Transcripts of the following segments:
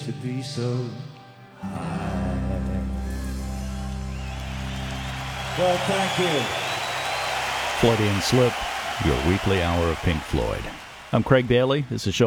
to be so high. Well, thank you. Freudian Slip, your weekly hour of Pink Floyd. I'm Craig Bailey. This is show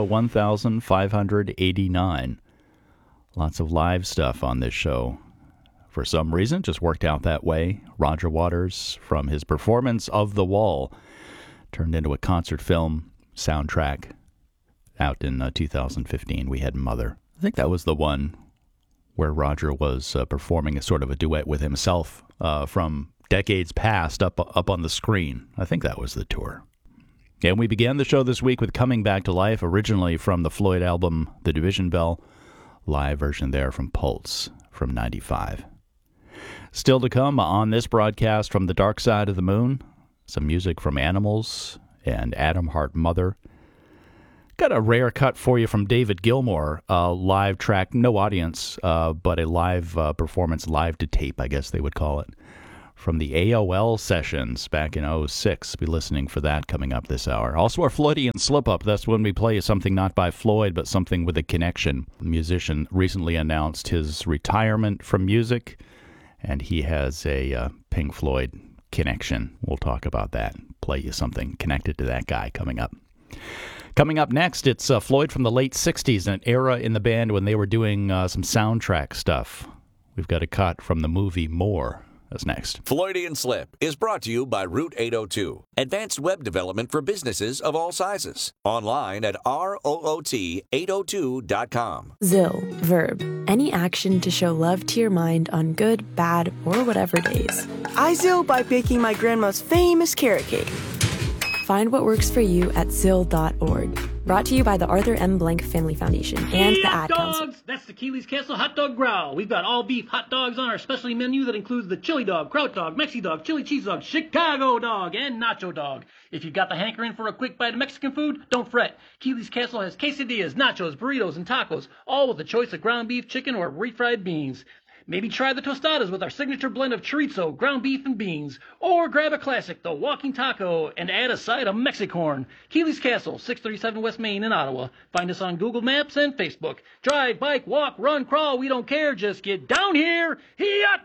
1589. Lots of live stuff on this show. For some reason, just worked out that way. Roger Waters, from his performance of The Wall, turned into a concert film soundtrack out in 2015. We had Mother. I think that was the one where Roger was performing a sort of a duet with himself from decades past up on the screen. I think that was the tour. And we began the show this week with Coming Back to Life, originally from the Floyd album The Division Bell, live version there from Pulse from 95. Still to come on this broadcast from the Dark Side of the Moon, some music from Animals and Atom Heart Mother. Got a rare cut for you from David Gilmour, a live track, no audience, but a live performance, live to tape, I guess they would call it, from the AOL sessions back in 2006. Be listening for that coming up this hour. Also, our Floydian Slip-Up. That's when we play something not by Floyd, but something with a connection. The musician recently announced his retirement from music, and he has a Pink Floyd connection. We'll talk about that. Play you something connected to that guy coming up. Coming up next, it's Floyd from the late 60s, an era in the band when they were doing some soundtrack stuff. We've got a cut from the movie More. That's next. Floydian Slip is brought to you by Route 802, advanced web development for businesses of all sizes. Online at root802.com. ZIL, verb. Any action to show love to your mind on good, bad, or whatever days. I ZIL by baking my grandma's famous carrot cake. Find what works for you at ZIL.org. Brought to you by the Arthur M. Blank Family Foundation and the Ad Council. That's the Keeley's Castle Hot Dog Growl. We've got all beef hot dogs on our specialty menu that includes the chili dog, kraut dog, Mexi dog, chili cheese dog, Chicago dog, and nacho dog. If you've got the hankering for a quick bite of Mexican food, don't fret. Keeley's Castle has quesadillas, nachos, burritos, and tacos, all with a choice of ground beef, chicken, or refried beans. Maybe try the tostadas with our signature blend of chorizo, ground beef, and beans. Or grab a classic, the walking taco, and add a side of Mexicorn. Keeley's Castle, 637 West Main in Ottawa. Find us on Google Maps and Facebook. Drive, bike, walk, run, crawl, we don't care. Just get down here. Hee-yah!